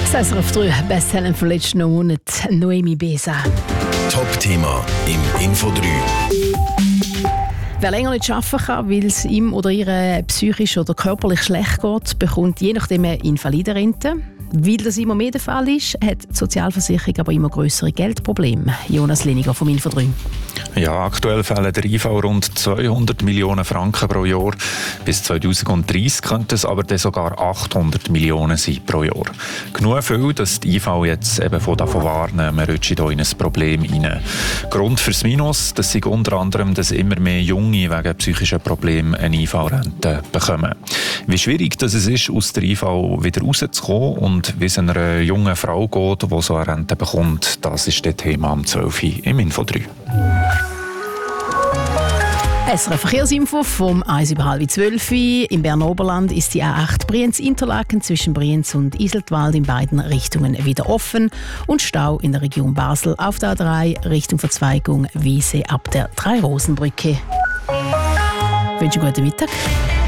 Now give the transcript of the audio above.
Das auf 3 Bestseller von letzten Monat, Noemi Besa. Top-Thema im Info 3. Wer länger nicht arbeiten kann, weil es ihm oder ihr psychisch oder körperlich schlecht geht, bekommt je nachdem eine Invalidenrente. Weil das immer mehr der Fall ist, hat die Sozialversicherung aber immer grössere Geldprobleme. Jonas Leniger vom Info 3. Ja, aktuell fehlen der IV rund 200 Millionen Franken pro Jahr. Bis 2030 könnte es aber dann sogar 800 Millionen sein pro Jahr. Genug viel, dass die IV jetzt eben davon warnen, man rutscht hier in ein Problem rein. Grund fürs Minus, das ist unter anderem, dass immer mehr Junge wegen psychischen Problemen eine IV-Rente bekommen. Wie schwierig das ist, aus der IV wieder rauszukommen und wie es einer jungen Frau geht, die so eine Rente bekommt, das ist das Thema am 12. Uhr im Info 3. SRF Verkehrsinfo vom 11:30 Uhr. Im Berner Oberland ist die A8 Brienz-Interlaken zwischen Brienz und Iseltwald in beiden Richtungen wieder offen und Stau in der Region Basel auf der A3 Richtung Verzweigung Wiese ab der Drei-Rosen-Brücke. Ich wünsche einen guten Mittag.